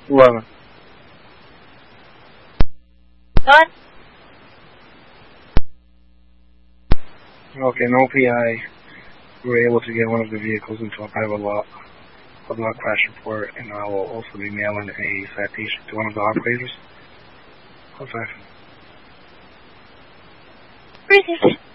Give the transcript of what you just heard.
11. Done. Okay, no PI. We were able to get one of the vehicles into a private lot crash report, and I will also be mailing a citation to one of the operators. Hold on. Received.